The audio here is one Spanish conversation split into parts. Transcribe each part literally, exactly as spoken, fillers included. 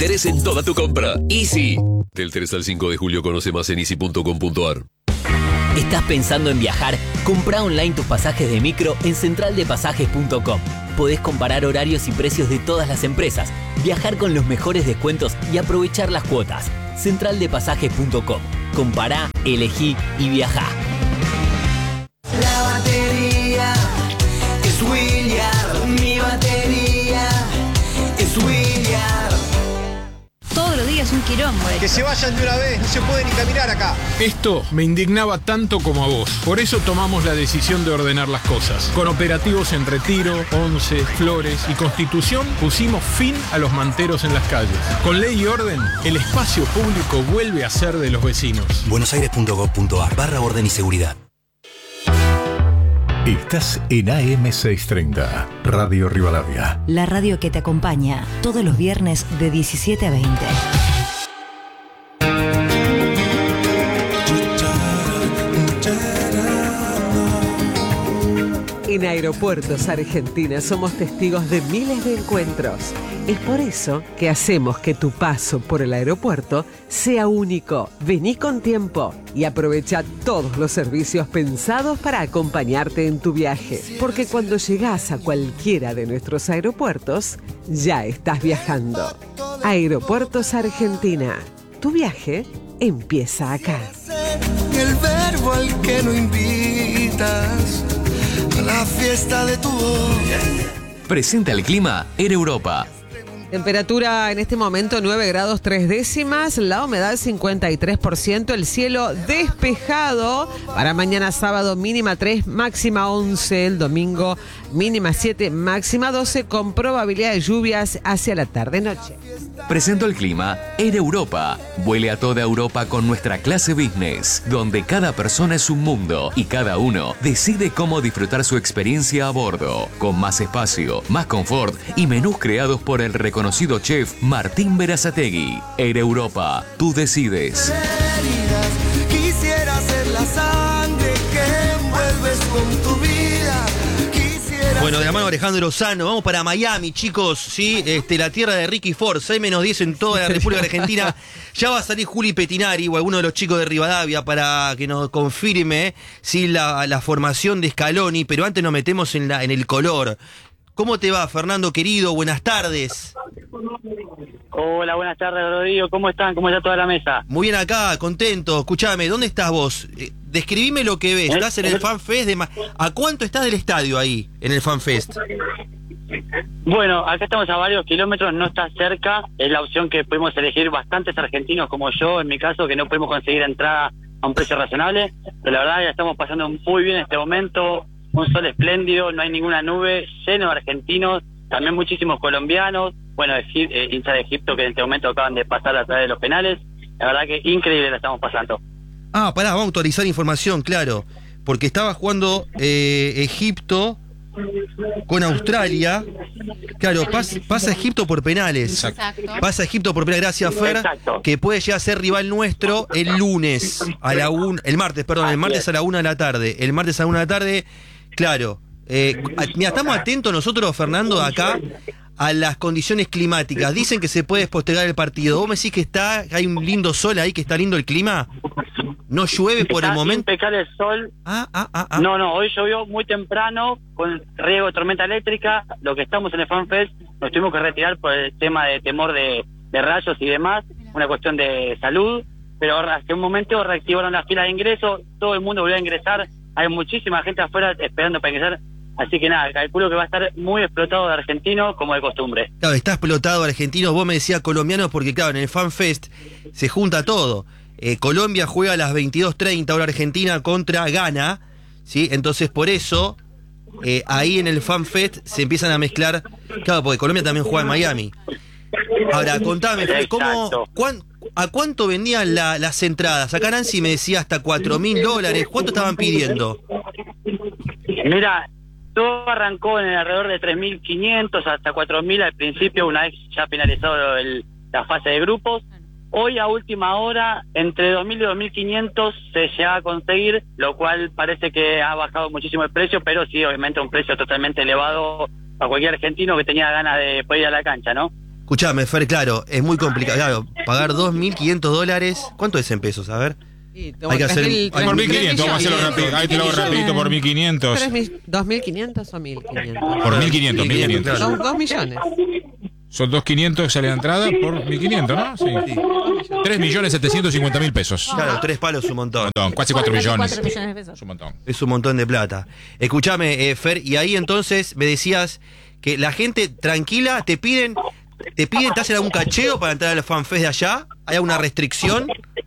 interés en toda tu compra. Easy. Del tres al cinco de julio conoce más en easy punto com punto a r. ¿Estás pensando en viajar? Comprá online tus pasajes de micro en central de pasajes punto com. Podés comparar horarios y precios de todas las empresas, viajar con los mejores descuentos y aprovechar las cuotas. central de pasajes punto com. Compará, elegí y viajá. La batería es Williard. Mi batería es Williard. Todos los días un quilombo. Que se vayan de una vez, no se puede ni caminar acá. Esto me indignaba tanto como a vos. Por eso tomamos la decisión de ordenar las cosas. Con operativos en Retiro, Once, Flores y Constitución pusimos fin a los manteros en las calles. Con ley y orden, el espacio público vuelve a ser de los vecinos. buenosaires punto gov punto a r barra orden y seguridad. Estás en A M seiscientos treinta, Radio Rivadavia. La radio que te acompaña todos los viernes de diecisiete a veinte. En Aeropuertos Argentina somos testigos de miles de encuentros. Es por eso que hacemos que tu paso por el aeropuerto sea único. Vení con tiempo y aprovecha todos los servicios pensados para acompañarte en tu viaje. Porque cuando llegás a cualquiera de nuestros aeropuertos, ya estás viajando. Aeropuertos Argentina. Tu viaje empieza acá. El verbo al que no invitas a la fiesta de tu voz. Presenta el clima en Europa. Temperatura en este momento nueve grados tres décimas, la humedad cincuenta y tres por ciento, el cielo despejado. Para mañana sábado mínima tres, máxima once, el domingo mínima siete, máxima doce, con probabilidad de lluvias hacia la tarde-noche. Presento el clima en Europa. Vuele a toda Europa con nuestra clase business, donde cada persona es un mundo y cada uno decide cómo disfrutar su experiencia a bordo, con más espacio, más confort y menús creados por el reconocido chef Martín Berazategui. Air Europa, tú decides. Quisiera ser la sangre que envuelves con tu vida. Bueno, de la mano de Alejandro Sano, vamos para Miami, chicos, ¿sí? Este, la tierra de Ricky Ford, seis menos diez en toda la República Argentina. Ya va a salir Juli Petinari o alguno de los chicos de Rivadavia para que nos confirme, ¿sí? la, la formación de Scaloni, pero antes nos metemos en, la, en el color. ¿Cómo te va, Fernando, querido? Buenas tardes. Hola, buenas tardes, Rodrigo. ¿Cómo están? ¿Cómo está toda la mesa? Muy bien acá, contento. Escuchame, ¿dónde estás vos? Eh, describime lo que ves. ¿Estás en el FanFest? De Ma- ¿A cuánto estás del estadio ahí, en el FanFest? Bueno, acá estamos a varios kilómetros, no está cerca. Es la opción que pudimos elegir bastantes argentinos como yo, en mi caso, que no pudimos conseguir entrada a un precio razonable. Pero la verdad ya estamos pasando muy bien en este momento. Un sol espléndido, no hay ninguna nube, lleno de argentinos, también muchísimos colombianos, bueno, Egip- eh, hinchas de Egipto que en este momento acaban de pasar a través de los penales. La verdad que increíble la estamos pasando. Ah, pará, vamos a actualizar información, claro. Porque estaba jugando eh, Egipto con Australia. Claro, pas, pasa Egipto por penales. Exacto. Pasa Egipto por penales, gracias Fer. Exacto. Que puede llegar a ser rival nuestro el lunes a la una, el martes, perdón, el martes a la una de la tarde. El martes a la una de la tarde, claro. Eh, mira, estamos atentos nosotros, Fernando, acá a las condiciones climáticas. Dicen que se puede postergar el partido. ¿Vos me decís que está, hay un lindo sol ahí, que está lindo el clima? ¿No llueve por Está el momento? impecable el sol. Ah, ah, ah, ah. No, no, hoy llovió muy temprano con riesgo de tormenta eléctrica. Lo que estamos en el FanFest nos tuvimos que retirar por el tema de temor de, de rayos y demás, una cuestión de salud, pero hace un momento reactivaron las filas de ingreso, todo el mundo volvió a ingresar, hay muchísima gente afuera esperando para ingresar, así que nada, calculo que va a estar muy explotado de argentinos como de costumbre. Claro, está explotado argentinos, vos me decías colombianos porque claro, en el FanFest se junta todo. Eh, Colombia juega a las veintidós treinta hora Argentina contra Ghana, ¿sí? Entonces por eso eh, ahí en el FanFest se empiezan a mezclar, claro, porque Colombia también juega en Miami. Ahora, contame, ¿cómo, cuán, ¿a cuánto vendían la, las entradas? Acá Nancy me decía hasta cuatro mil dólares, ¿cuánto estaban pidiendo? Mira, todo arrancó en el alrededor de tres mil quinientos hasta cuatro mil al principio, una vez ya finalizado el, la fase de grupos. Hoy a última hora, entre dos mil y dos mil quinientos se llega a conseguir, lo cual parece que ha bajado muchísimo el precio, pero sí, obviamente un precio totalmente elevado para cualquier argentino que tenía ganas de poder ir a la cancha, ¿no? Escuchame, Fer, claro, es muy complicado. Claro, pagar dos mil quinientos dólares. ¿Cuánto es en pesos? A ver. Sí, hay que hacer. Hay por mil quinientos, vamos a hacerlo rápido. Ahí te lo hago rapidito por mil quinientos. ¿dos mil quinientos o mil quinientos? Por mil quinientos, mil quinientos. Son dos millones. Son dos quinientos que sale la entrada por mil quinientos, ¿no? Sí. sí. tres millones setecientos cincuenta mil pesos. Claro, tres palos es un montón. Un montón, casi cuatro millones. cuatro millones de pesos. Es un montón. Es un montón de plata. Escúchame, eh, Fer, y ahí entonces me decías que la gente tranquila, te piden, te piden, te hacen algún cacheo para entrar al FanFest de allá. ¿Hay alguna restricción?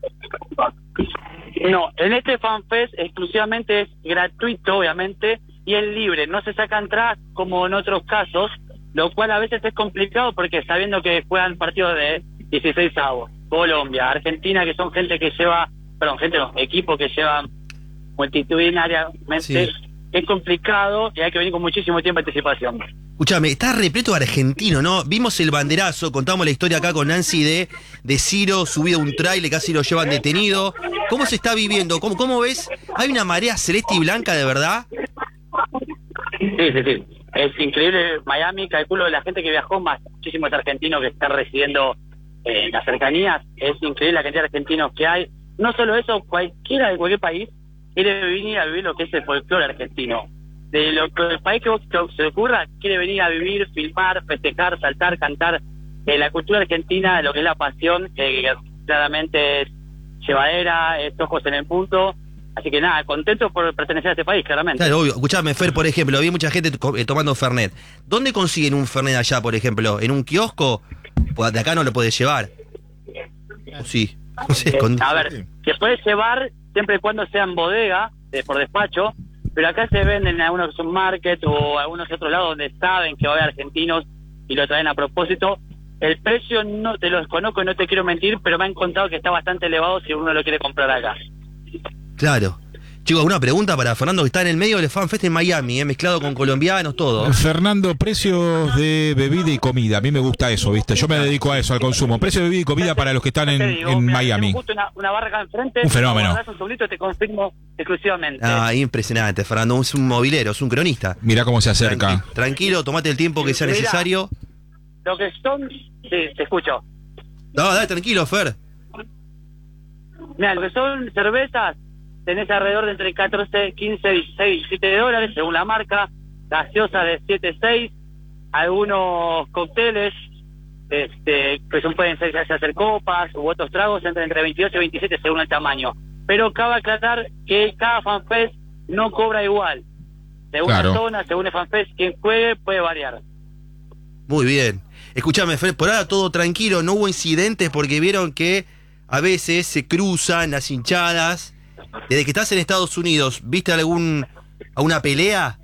No, en este FanFest exclusivamente es gratuito, obviamente, y es libre. No se saca entradas como en otros casos, lo cual a veces es complicado porque sabiendo que juegan partidos de dieciséis avos, Colombia, Argentina, que son gente que lleva, perdón, gente no, equipo que lleva multitudinariamente, sí. Es complicado y hay que venir con muchísimo tiempo de anticipación. Escúchame, está repleto de argentino, ¿no? Vimos el banderazo, contamos la historia acá con Nancy de, de Ciro, subido a un trailer, casi lo llevan detenido. ¿Cómo se está viviendo? ¿Cómo, cómo ves? ¿Hay una marea celeste y blanca de verdad? Sí, sí, sí. Es increíble. Miami, calculo la gente que viajó, más muchísimos argentinos que están residiendo en las cercanías. Es increíble la cantidad de argentinos que hay. No solo eso, cualquiera de cualquier país quiere venir a vivir lo que es el folclore argentino. De lo que el país que, vos, que se ocurra, quiere venir a vivir, filmar, festejar, saltar, cantar. Eh, la cultura argentina, lo que es la pasión, que claramente es llevadera, es ojos en el punto. Así que nada, contento por pertenecer a este país, claramente. Claro, obvio. Escuchame, Fer, por ejemplo, había mucha gente eh, tomando Fernet. ¿Dónde consiguen un Fernet allá, por ejemplo? ¿En un kiosco? Pues de acá no lo podés llevar. ¿O sí? No sé, eh, con... A ver, se puede llevar siempre y cuando sea en bodega, eh, por despacho, pero acá se venden en algunos supermarkets o algunos otros lados donde saben que va a haber argentinos y lo traen a propósito. El precio no te lo desconozco y no te quiero mentir, pero me han contado que está bastante elevado si uno lo quiere comprar acá. Claro. Chicos, una pregunta para Fernando, que está en el medio del FanFest en Miami, eh, mezclado con colombianos, todo. Fernando, precios de bebida y comida. A mí me gusta eso, ¿viste? Yo me dedico a eso, al consumo. Precios de bebida y comida para los que están en, digo, en mira, Miami. Justo una, una barra acá enfrente. Un fenómeno. Un solito, te confirmo exclusivamente. Ah, impresionante, Fernando. Es un movilero, es un cronista. Mirá cómo se acerca. Tranqui- tranquilo, tomate el tiempo que sea Mirá, necesario. Lo que son... Sí, te escucho. No, dale, tranquilo, Fer. Mira, lo que son cervezas, tenés alrededor de entre catorce, quince, dieciséis, diecisiete dólares según la marca, gaseosa de siete, seis, algunos cócteles este, que son, pueden ser ya sea hacer copas u otros tragos entre, entre veintidós y veintisiete según el tamaño. Pero cabe aclarar que cada FanFest no cobra igual. Según claro. la zona, según el FanFest, quien juegue puede variar. Muy bien. Escúchame, Fer, por ahora todo tranquilo, no hubo incidentes porque vieron que a veces se cruzan las hinchadas. Desde que estás en Estados Unidos, ¿viste algún alguna pelea?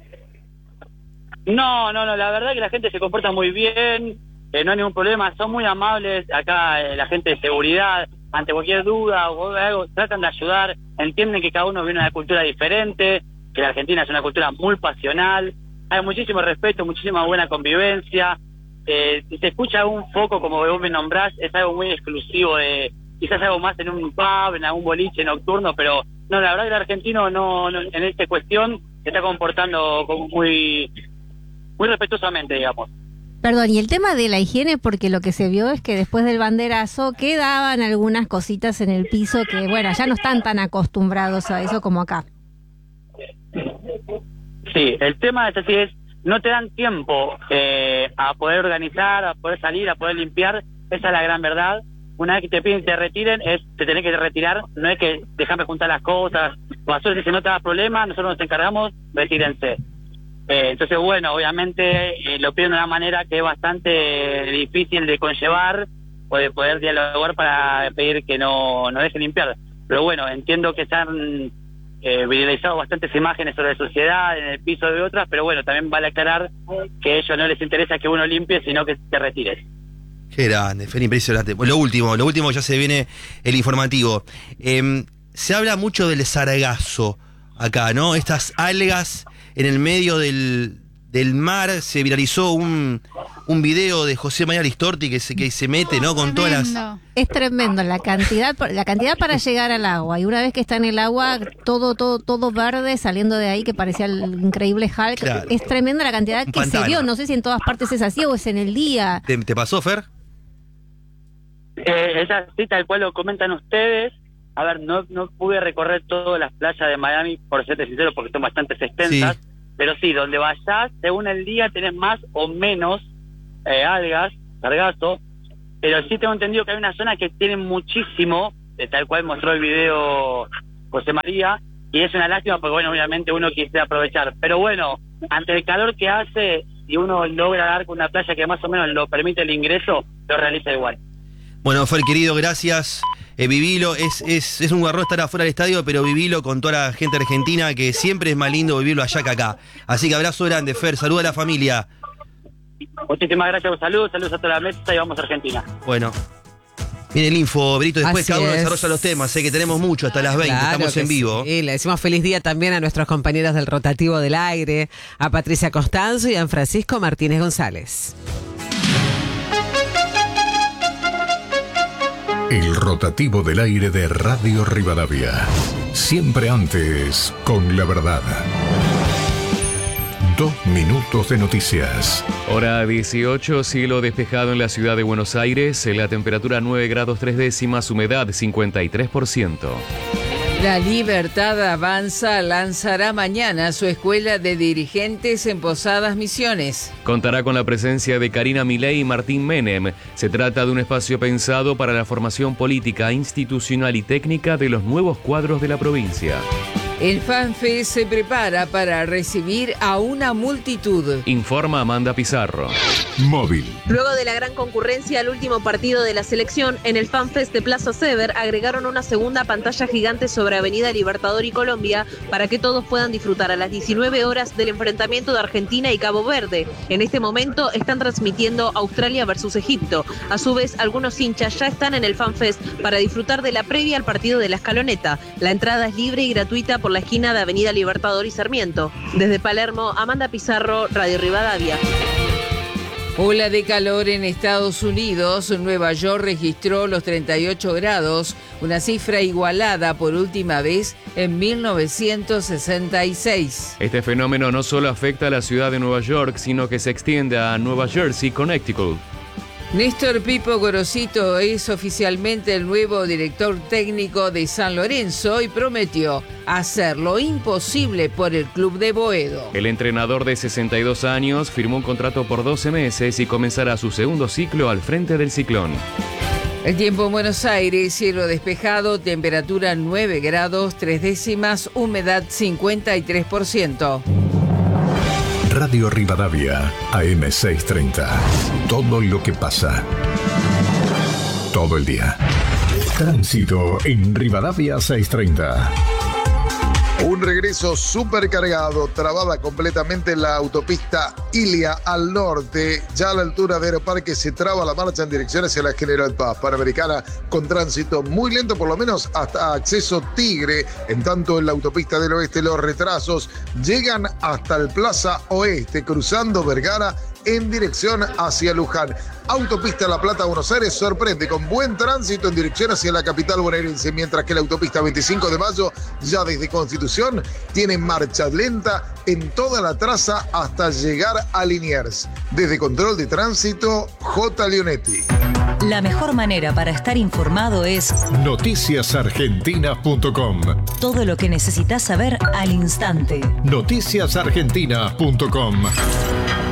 No, no, no, la verdad que la gente se comporta muy bien, eh, no hay ningún problema, son muy amables, acá eh, la gente de seguridad, ante cualquier duda o algo, tratan de ayudar, entienden que cada uno viene de una cultura diferente, que la Argentina es una cultura muy pasional, hay muchísimo respeto, muchísima buena convivencia, eh, si se escucha un foco como vos me nombrás, es algo muy exclusivo de... quizás algo más en un pub, en algún boliche nocturno, pero no, la verdad que el argentino no, no en esta cuestión se está comportando como muy muy respetuosamente, digamos. Perdón, y el tema de la higiene, porque lo que se vio es que después del banderazo quedaban algunas cositas en el piso que, bueno, ya no están tan acostumbrados a eso como acá. Sí, el tema es así, es no te dan tiempo eh, a poder organizar, a poder salir, a poder limpiar, esa es la gran verdad. Una vez que te piden que te retiren, es te tenés que retirar, no es que déjame juntar las cosas, basura, si no te da problema, nosotros nos encargamos, retírense. Eh, entonces, bueno, obviamente eh, lo piden de una manera que es bastante difícil de conllevar o de poder dialogar para pedir que no, no dejen limpiar. Pero bueno, entiendo que se han eh, viralizado bastantes imágenes sobre la sociedad, en el piso de otras, pero bueno, también vale aclarar que a ellos no les interesa que uno limpie, sino que te retires. Qué grande, Fer, impresionante. Lo último, lo último ya se viene el informativo. Eh, se habla mucho del sargazo acá, ¿no? Estas algas en el medio del, del mar. Se viralizó un, un video de José María Listorti que se, que se mete, ¿no? Con todas las... Es tremendo la cantidad, la cantidad para llegar al agua. Y una vez que está en el agua, todo, todo, todo verde saliendo de ahí, que parecía el increíble Hulk. Claro. Es tremenda la cantidad un que pantano. Se vio. No sé si en todas partes es así o es en el día. ¿Te, te pasó, Fer? es así tal cual lo comentan ustedes. A ver, no no pude recorrer todas las playas de Miami, por serte sincero, porque son bastante extensas, sí. Pero sí, donde vayas, según el día, tenés más o menos eh, algas, sargazo, pero sí tengo entendido que hay una zona que tiene muchísimo, de tal cual mostró el video José María, y es una lástima porque, bueno, obviamente uno quisiera aprovechar, pero bueno, ante el calor que hace, si uno logra dar con una playa que más o menos lo permite el ingreso, lo realiza igual. Bueno, Fer, querido, gracias. Eh, vivilo, es, es, es un garrón estar afuera del estadio, pero vivilo con toda la gente argentina, que siempre es más lindo vivirlo allá que acá. Así que abrazo grande, Fer, saluda a la familia. Muchísimas gracias, saludos, saludos a toda la mesa y vamos a Argentina. Bueno, viene el info, Brito, después Así cada uno es. desarrolla los temas, sé que tenemos mucho, hasta las veinte, Claro estamos que en vivo. Sí, le decimos feliz día también a nuestros compañeros del Rotativo del Aire, a Patricia Costanzo y a Francisco Martínez González. El Rotativo del Aire de Radio Rivadavia. Siempre antes, con la verdad. Dos minutos de noticias. Hora dieciocho, cielo despejado en la ciudad de Buenos Aires, la temperatura nueve grados tres décimas, humedad cincuenta y tres por ciento. La Libertad Avanza lanzará mañana su escuela de dirigentes en Posadas Misiones. Contará con la presencia de Karina Milei y Martín Menem. Se trata de un espacio pensado para la formación política, institucional y técnica de los nuevos cuadros de la provincia. El FanFest se prepara para recibir a una multitud. Informa Amanda Pizarro. Móvil. Luego de la gran concurrencia al último partido de la selección, en el FanFest de Plaza Sever agregaron una segunda pantalla gigante sobre Avenida Libertador y Colombia para que todos puedan disfrutar a las diecinueve horas del enfrentamiento de Argentina y Cabo Verde. En este momento están transmitiendo Australia versus Egipto. A su vez, algunos hinchas ya están en el FanFest para disfrutar de la previa al partido de la Escaloneta. La entrada es libre y gratuita por la esquina de Avenida Libertador y Sarmiento. Desde Palermo, Amanda Pizarro, Radio Rivadavia. Ola de calor en Estados Unidos. Nueva York registró los treinta y ocho grados, una cifra igualada por última vez en mil novecientos sesenta y seis. Este fenómeno no solo afecta a la ciudad de Nueva York, sino que se extiende a Nueva Jersey, Connecticut. Néstor Pipo Gorosito es oficialmente el nuevo director técnico de San Lorenzo y prometió hacer lo imposible por el club de Boedo. El entrenador de sesenta y dos años firmó un contrato por doce meses y comenzará su segundo ciclo al frente del Ciclón. El tiempo en Buenos Aires, cielo despejado, temperatura nueve grados tres décimas, humedad cincuenta y tres por ciento. Radio Rivadavia, A M seiscientos treinta. Todo lo que pasa. Todo el día. Tránsito en Rivadavia seiscientos treinta. Un regreso supercargado, trabada completamente la autopista Ilia al norte. Ya a la altura de Aeroparque se traba la marcha en dirección hacia la General Paz Panamericana con tránsito muy lento, por lo menos hasta acceso Tigre. En tanto, en la autopista del oeste los retrasos llegan hasta el Plaza Oeste, cruzando Vergara en dirección hacia Luján. Autopista La Plata Buenos Aires sorprende con buen tránsito en dirección hacia la capital bonaerense, mientras que la autopista veinticinco de mayo, ya desde Constitución, tiene marcha lenta en toda la traza hasta llegar a Liniers. Desde Control de Tránsito, J. Leonetti. La mejor manera para estar informado es noticias argentinas punto com. Todo lo que necesitas saber al instante. noticias argentinas punto com.